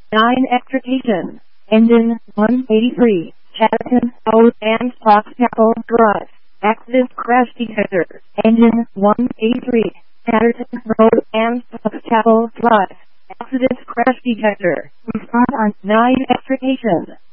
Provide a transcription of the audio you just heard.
9 extrication. Engine 183. Chatterton Road and Foxchapel Drive. Accident crash detector. Engine 183. Chatterton Road and Foxchapel Drive. Accident crash detector. Respond on 9 extrication.